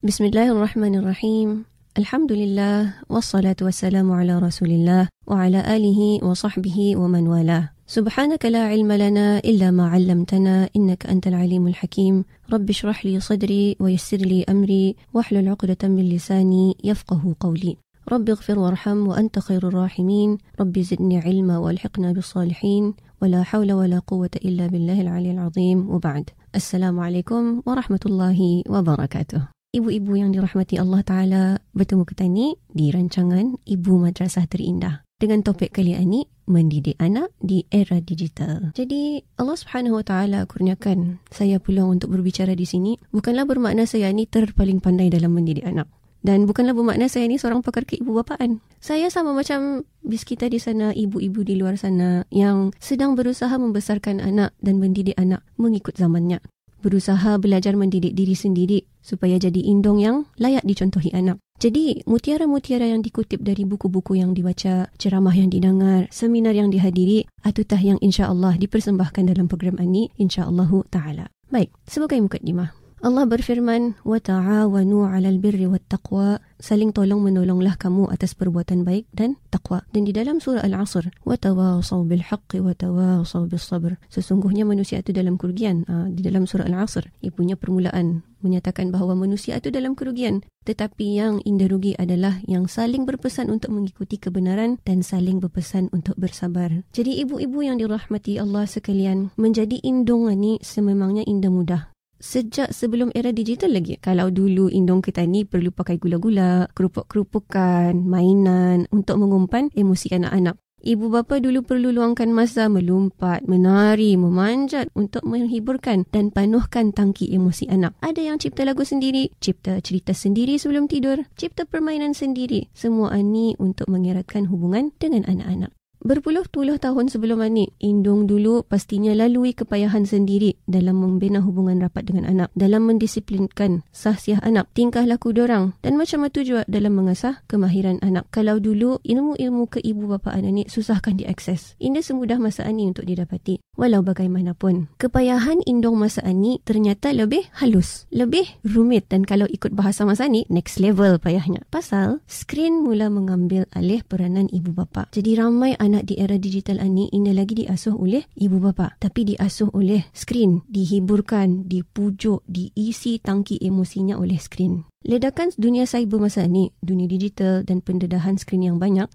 Bismillahirrahmanirrahim. Alhamdulillah, wassalatu wassalamu ala rasulillah wa ala alihi wa sahbihi wa man walah. Subhanaka la ilma lana illa ma 'allamtana innaka antal alimul hakim. Rabbi shrah li sadri wa yassir li amri wahlul 'uqdatam min lisani yafqahu qawli. Rabbi ighfir warham wa anta khairur rahimin. Rabbi zidni ilma wa alhiqna bis salihin. Wala hawla wala quwwata illa billahil 'aliyyil 'azim. Wa ba'd. Assalamualaikum warahmatullahi wabarakatuh. Ibu-ibu yang dirahmati Allah Ta'ala, bertemu kita ni di rancangan Ibu Madrasah Terindah dengan topik kali ini, mendidik anak di era digital. Jadi Allah Subhanahu Wa Ta'ala kurniakan saya peluang untuk berbicara di sini. Bukanlah bermakna saya ni terpaling pandai dalam mendidik anak, dan bukanlah bermakna saya ni seorang pakar keibubapaan. Saya sama macam bis kita di sana, ibu-ibu di luar sana yang sedang berusaha membesarkan anak dan mendidik anak mengikut zamannya. Berusaha belajar mendidik diri sendiri supaya jadi indong yang layak dicontohi anak. Jadi, mutiara-mutiara yang dikutip dari buku-buku yang dibaca, ceramah yang didengar, seminar yang dihadiri, atutah yang insya-Allah dipersembahkan dalam program ini, insya-Allah Ta'ala. Baik, sebagai mukadimah, Allah berfirman, wa ta'awanu 'alal birri wat taqwa, saling tolong menolonglah kamu atas perbuatan baik dan takwa. Dan di dalam surah Al-Asr, wa tawasaw bil haqqi wa tawasaw bis sabr, sesungguhnya manusia itu dalam kerugian. Di dalam surah Al-Asr, ibunya permulaan menyatakan bahawa manusia itu dalam kerugian, tetapi yang indah rugi adalah yang saling berpesan untuk mengikuti kebenaran dan saling berpesan untuk bersabar. Jadi ibu-ibu yang dirahmati Allah sekalian, menjadi indong ni sememangnya indah mudah. Sejak sebelum era digital lagi. Kalau dulu indong kita ni perlu pakai gula-gula, kerupuk-kerupukan, mainan untuk mengumpan emosi anak-anak. Ibu bapa dulu perlu luangkan masa melompat, menari, memanjat untuk menghiburkan dan panuhkan tangki emosi anak. Ada yang cipta lagu sendiri, cipta cerita sendiri sebelum tidur, cipta permainan sendiri. Semua ini untuk mengeratkan hubungan dengan anak-anak. Berpuluh-puluh tahun sebelum ini, indong dulu pastinya lalui kepayahan sendiri dalam membina hubungan rapat dengan anak, dalam mendisiplinkan sahsiah anak, tingkah laku dorang, dan macam-macam juga dalam mengasah kemahiran anak. Kalau dulu ilmu-ilmu keibubapaan ini susahkan diakses, indah semudah masa ini untuk didapati. Walau bagaimanapun, kepayahan indong masa ini ternyata lebih halus, lebih rumit, dan kalau ikut bahasa masa ini, next level payahnya. Pasal skrin mula mengambil alih peranan ibu bapa. Jadi ramai anak di era digital ini lagi diasuh oleh ibu bapa, tapi diasuh oleh skrin, dihiburkan, dipujuk, diisi tangki emosinya oleh skrin. Ledakan dunia cyber masa ini, dunia digital dan pendedahan skrin yang banyak,